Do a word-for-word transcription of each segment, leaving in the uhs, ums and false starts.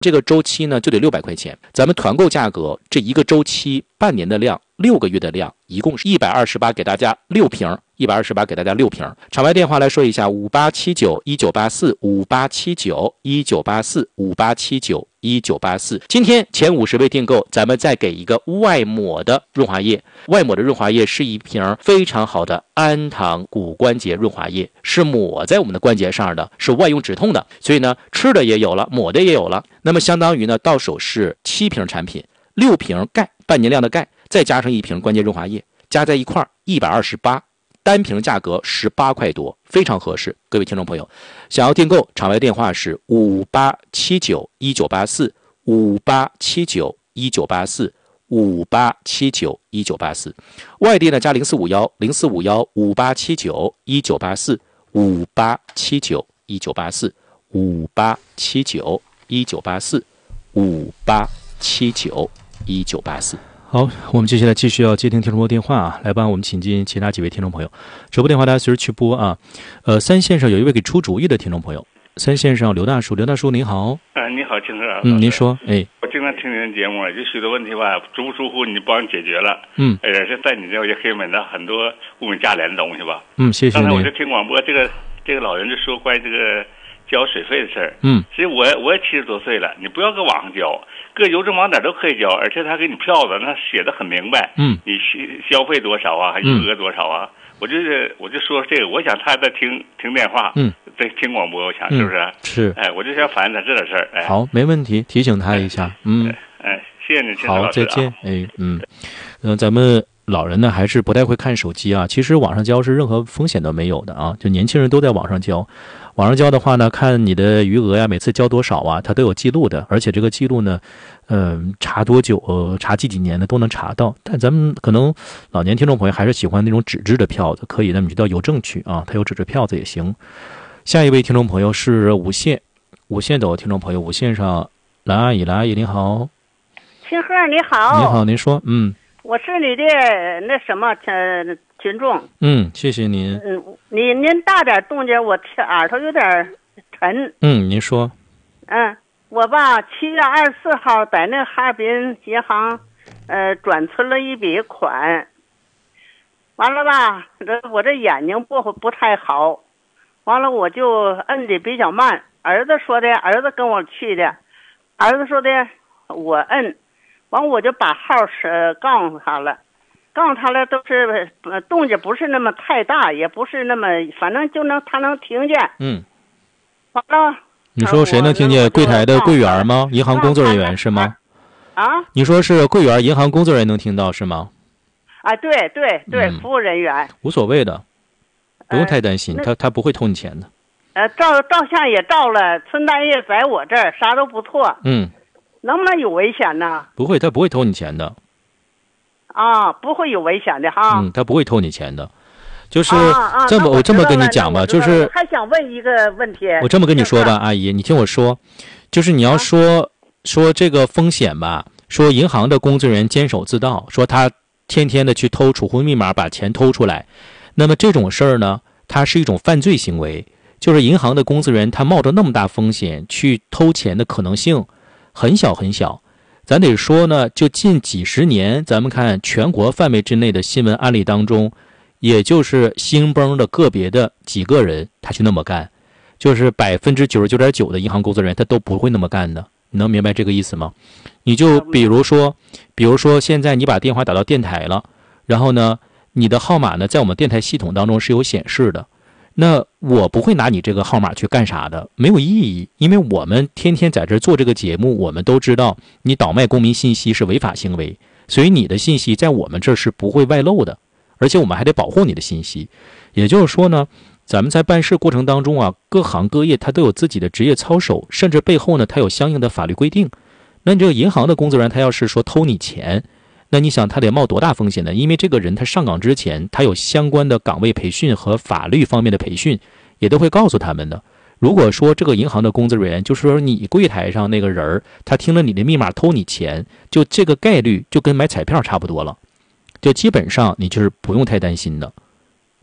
这个周期呢就得六百块钱。咱们团购价格这一个周期半年的量，六个月的量，一共是一百二十八，给大家六瓶，一百二十八给大家六瓶。场外电话来说一下，五八七九一九八四，五八七九一九八四，五八七九一九八四。今天前五十位订购，咱们再给一个外抹的润滑液。外抹的润滑液是一瓶非常好的安糖骨关节润滑液，是抹在我们的关节上的，是外用止痛的。所以呢，吃的也有了，抹的也有了。那么相当于呢，到手是七瓶产品，六瓶钙，半年量的钙，再加上一瓶关节润滑液，加在一块一百二十八，单瓶价格十八块多，非常合适。各位听众朋友，想要订购，场外电话是五八七九一九八四，五八七九一九八四，五八七九一九八四。外地呢加零四五幺零四五幺五八七九一九八四，五八七九一九八四，五八七九一九八四，五八七九一九八四。好，我们接下来继续要接听听众朋友电话啊，来帮我们请进其他几位听众朋友。直播电话大家随时去拨啊。呃，三线上有一位给出主意的听众朋友，三线上刘大叔，刘大叔您好。 啊，你好，金哥。 嗯，您说，哎， 我经常听您的节目，有许多问题吧，逐步逐步你帮解决了。 嗯， 而且在你这也可以买到很多物美价廉的东西吧。 嗯，谢谢您。 刚才我就听广播，这个这个老人就说关于这个交水费的事儿。 嗯， 其实我我也七十多岁了，你不要搁网上交，搁邮政网哪都可以交，而且他给你票子，那写的很明白。 嗯， 你消费多少啊，还余额多少啊？嗯、我就是我就说这个，我想他在听听电话， 嗯， 在听广播，我想是不是？ 嗯、是。 哎，我就想反映他这点事儿。哎， 好，没问题，提醒他一下。嗯， 哎，哎谢谢你， 好，再见。哎，嗯，嗯、呃，咱们老人呢还是不太会看手机啊。其实网上交是任何风险都没有的啊，就年轻人都在网上交。网上交的话呢，看你的余额呀，每次交多少啊，它都有记录的，而且这个记录呢，嗯、呃，查多久、呃、查几几年的都能查到。但咱们可能老年听众朋友还是喜欢那种纸质的票子，可以，那么就到邮政去啊，它有纸质票子也行。下一位听众朋友是五线，五线的听众朋友，五线上蓝阿姨，蓝阿姨您好。 清鹤你好。 你好，您说，嗯。 我是你的那什么呃群众。 嗯，谢谢您。 嗯，你您大点动静，我耳朵有点沉。 嗯，您说。 嗯，我吧，七月二十四号在那哈尔滨银行，呃，转存了一笔款。完了吧，这我这眼睛不不太好，完了我就摁的比较慢。儿子说的，儿子跟我去的，儿子说的我摁。完我就把号是告诉他了，告诉他了都是呃动静不是那么太大，也不是那么，反正就能他能听见。 嗯。 完了。 你说谁能听见？柜台的柜员吗？银行工作人员是吗？ 啊？ 你说是柜员，银行工作人员能听到是吗？ 啊，对对对、嗯，服务人员。 无所谓的，不用太担心，呃、他他不会偷你钱的。 呃，照照相也照了，存单也在我这儿，啥都不错。 嗯。 能不能有危险呢？ 不会，他不会偷你钱的。 啊，不会有危险的哈。 嗯，他不会偷你钱的，就是啊这么、 啊、我, 我这么跟你讲吧，就是还想问一个问题。 我这么跟你说吧，阿姨，你听我说，就是你要说、啊、说这个风险吧，说银行的工作人员监守自盗，说他天天的去偷储户密码把钱偷出来，那么这种事儿呢，它是一种犯罪行为，就是银行的工作人员他冒着那么大风险去偷钱的可能性很小很小。咱得说呢，就近几十年，咱们看全国范围之内的新闻案例当中，也就是兴崩的个别的几个人他去那么干，就是百分之九十九点九的银行工作人员他都不会那么干的。你能明白这个意思吗？你就比如说比如说现在你把电话打到电台了，然后呢你的号码呢在我们电台系统当中是有显示的，那我不会拿你这个号码去干啥的，没有意义，因为我们天天在这做这个节目，我们都知道你倒卖公民信息是违法行为，所以你的信息在我们这是不会外漏的，而且我们还得保护你的信息。也就是说呢，咱们在办事过程当中啊，各行各业他都有自己的职业操守，甚至背后呢他有相应的法律规定。那你这个银行的工作人员他要是说偷你钱，那你想他得冒多大风险呢？因为这个人他上岗之前他有相关的岗位培训和法律方面的培训，也都会告诉他们的。如果说这个银行的工作人员就是说你柜台上那个人他听了你的密码偷你钱，就这个概率就跟买彩票差不多了，就基本上你就是不用太担心的。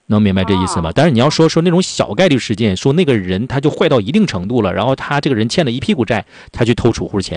能明白这意思吗？但是你要说说那种小概率事件，说那个人他就坏到一定程度了，然后他这个人欠了一屁股债，他去偷储户钱，